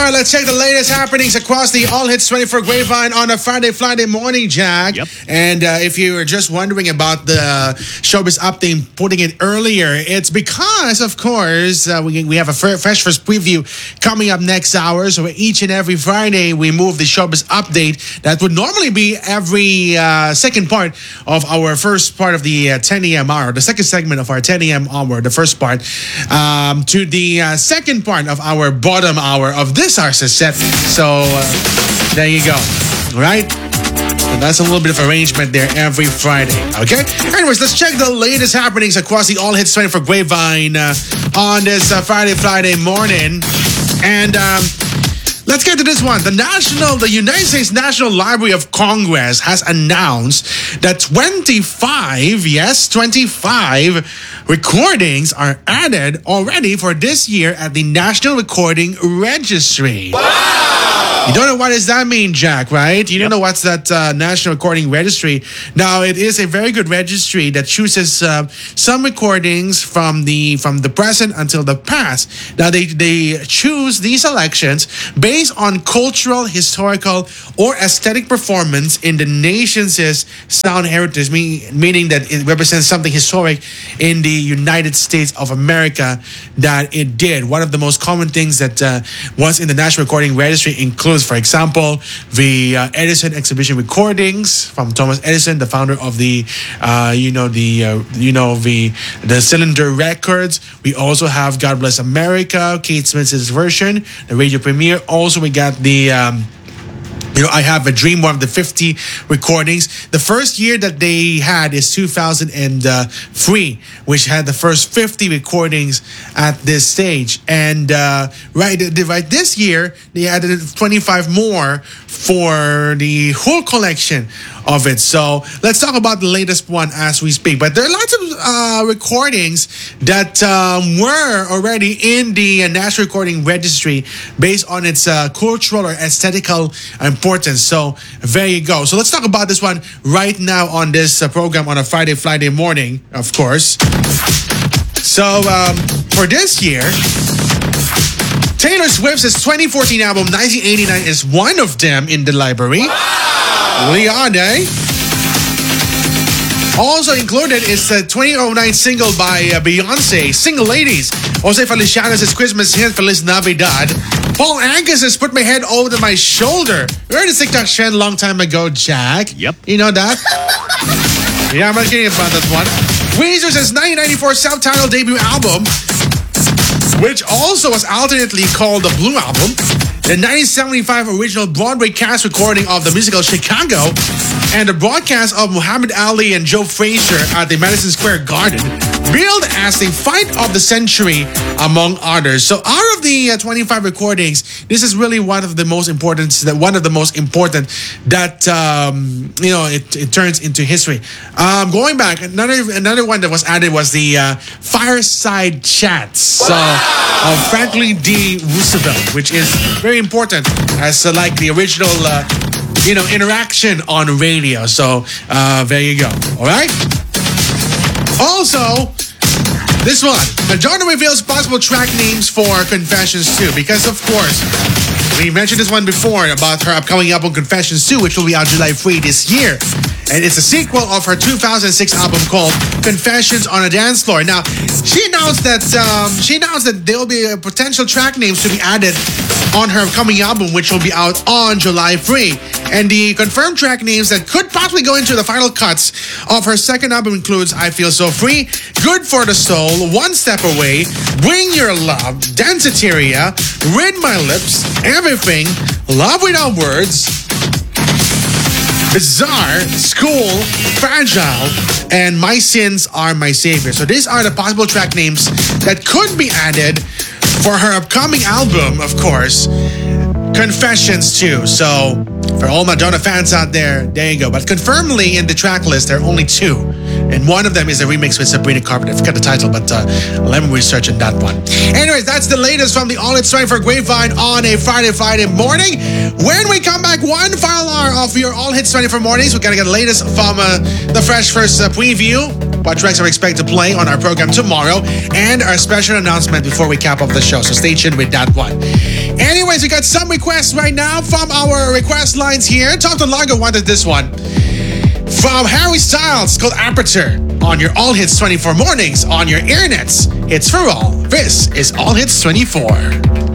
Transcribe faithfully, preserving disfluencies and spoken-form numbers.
right, let's check the latest happenings across the All Hits twenty-four Grapevine on a Friday, Friday morning, Jack. Yep. And uh, if you were just wondering about the Showbiz update, putting it earlier, it's because, of course, uh, we, we have a fr- fresh first preview coming up next hour. So each and every Friday, we move the Showbiz update that would normally be every uh, second part of our first part of the uh, ten a.m. hour, the second segment of our ten a.m. hour, the first part, um, to the uh, second part of our bottom hour of this hour's set. So uh, there you go. All right? And that's a little bit of arrangement there every Friday. Okay? Anyways, let's check the latest happenings across the All Hits twenty-four Grapevine uh, on this uh, Friday, Friday morning. And um, let's get to this one. The National, the United States National Library of Congress has announced that twenty-five, yes, twenty-five recordings are added already for this year at the National Recording Registry. Wow! You don't know what does that mean, Jack, right? You Yep. don't know what's that uh, National Recording Registry. Now, it is a very good registry that chooses uh, some recordings from the from the present until the past. Now, they, they choose these selections based on cultural, historical, or aesthetic performance in the nation's sound heritage, mean, meaning that it represents something historic in the United States of America that it did. One of the most common things that uh, was in the National Recording Registry includes, for example, the uh, Edison exhibition recordings from Thomas Edison, the founder of the, uh, you know, the, uh, you know, the the Cylinder Records. We also have God Bless America, Kate Smith's version, the radio premiere. Also, we got the. Um, You know, I Have a Dream, one of the fifty recordings. The first year that they had is two thousand three, which had the first fifty recordings at this stage. And uh, right, right this year, they added twenty-five more for the whole collection of it. So let's talk about the latest one as we speak. But there are lots of uh, recordings that um, were already in the National Recording Registry based on its uh, cultural or aesthetical importance. So there you go. So let's talk about this one right now on this uh, program on a Friday, Friday morning, of course. So um, for this year, Taylor Swift's twenty fourteen album nineteen eighty-nine is one of them in the library. Wow. Liane. Also included is the twenty oh nine single by uh, Beyonce, Single Ladies. Jose Feliciano's Christmas hit, Feliz Navidad. Paul Angus has Put My Head Over My Shoulder. We heard this TikTok trend a long time ago, Jack. Yep. You know that? Yeah, I'm not kidding about that one. Weezer's nineteen ninety-four self-titled debut album, which also was alternately called the Blue Album. The nineteen seventy-five original Broadway cast recording of the musical Chicago, and the broadcast of Muhammad Ali and Joe Frazier at the Madison Square Garden, billed as the fight of the century, among others. So out of the uh, twenty-five recordings, this is really one of the most important, that one of the most important that, um, you know, it, it turns into history. Um, going back, another another one that was added was the uh, Fireside Chats so, of Franklin D. Roosevelt, which is very important as uh, like the original uh, you know interaction on radio. So uh, there you go. All right. Also, this one, Madonna reveals possible track names for Confessions two, because of course we mentioned this one before about her upcoming album Confessions two, which will be out July third this year. And it's a sequel of her two thousand six album called Confessions on a Dance Floor. Now, she announced that um, she announced that there will be a potential track names to be added on her upcoming album, which will be out on July third. And the confirmed track names that could possibly go into the final cuts of her second album includes I Feel So Free, Good for the Soul, One Step Away, Bring Your Love, Danceteria, Read My Lips, Everything, Love Without Words, Bizarre, School, Fragile, and My Sins Are My Savior. So these are the possible track names that could be added for her upcoming album, of course, Confessions two. So for all Madonna fans out there, there you go. But confirmedly in the track list, there are only two. And one of them is a remix with Sabrina Carpenter. I forgot the title, but uh, let me research on that one. Anyways, that's the latest from the All It's twenty-four Grapevine on a Friday, Friday morning. When we come back, one final hour of your All Hits twenty-four mornings, we're going to get the latest from uh, the Fresh First uh, preview, what tracks are expected to play on our program tomorrow, and our special announcement before we cap off the show. So stay tuned with that one. Anyways, we got some requests right now from our request lines here. Tom Tolago wanted this one from Harry Styles called Aperture on your All Hits twenty-four mornings on your earnets. It's for all. This is All Hits twenty-four.